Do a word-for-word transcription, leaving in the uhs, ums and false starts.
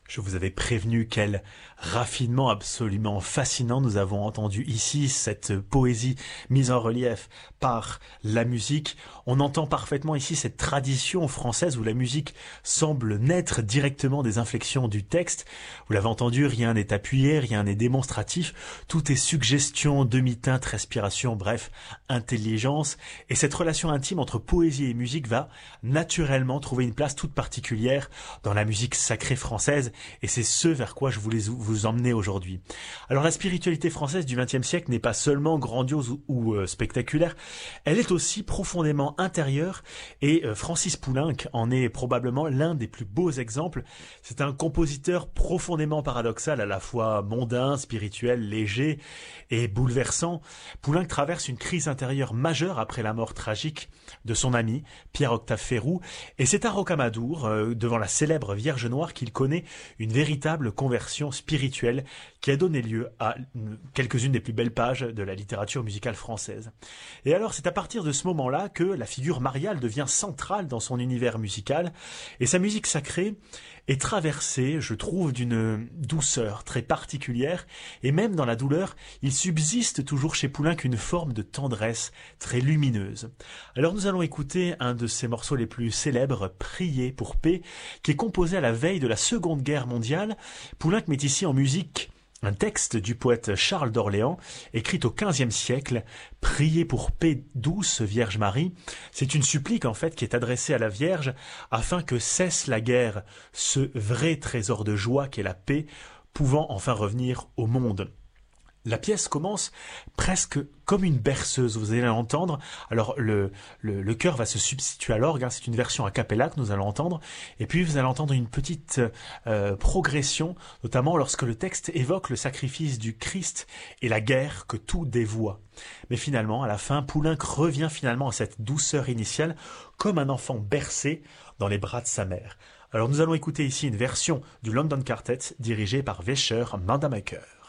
Je vous avais prévenu quel raffinement absolument fascinant nous avons entendu ici, cette poésie mise en relief par la musique. On entend parfaitement ici cette tradition française où la musique semble naître directement des inflexions du texte. Vous l'avez entendu, rien n'est appuyé, rien n'est démonstratif, tout est suggestion, demi-teinte, respiration, bref, intelligence. Et cette relation intime entre poésie et musique va naturellement trouver une place toute particulière dans la musique sacrée française. Et c'est ce vers quoi je voulais vous emmener aujourd'hui. Alors la spiritualité française du vingtième siècle n'est pas seulement grandiose ou, ou euh, spectaculaire, elle est aussi profondément intérieure et euh, Francis Poulenc en est probablement l'un des plus beaux exemples. C'est un compositeur profondément paradoxal, à la fois mondain, spirituel, léger et bouleversant. Poulenc traverse une crise intérieure majeure après la mort tragique de son ami Pierre-Octave Ferrou et c'est à Rocamadour, euh, devant la célèbre Vierge Noire, qu'il connaît une véritable conversion spirituelle qui a donné lieu à quelques-unes des plus belles pages de la littérature musicale française. Et alors c'est à partir de ce moment-là que la figure mariale devient centrale dans son univers musical et sa musique sacrée est traversée, je trouve, d'une douceur très particulière et même dans la douleur, il subsiste toujours chez Poulenc une forme de tendresse très lumineuse. Alors nous allons écouter un de ses morceaux les plus célèbres, Prier pour paix, qui est composé à la veille de la Seconde Guerre mondiale. Poulenc met ici en musique un texte du poète Charles d'Orléans, écrit au quinzième siècle, « Priez pour paix douce, Vierge Marie ». C'est une supplique en fait qui est adressée à la Vierge afin que cesse la guerre, ce vrai trésor de joie qu'est la paix, pouvant enfin revenir au monde. La pièce commence presque comme une berceuse, vous allez l'entendre. Alors le, le, le chœur va se substituer à l'orgue, hein, c'est une version a cappella que nous allons entendre. Et puis vous allez entendre une petite euh, progression, notamment lorsque le texte évoque le sacrifice du Christ et la guerre que tout dévoie. Mais finalement, à la fin, Poulenc revient finalement à cette douceur initiale, comme un enfant bercé dans les bras de sa mère. Alors nous allons écouter ici une version du London Quartet dirigée par Wecher Mandamaker.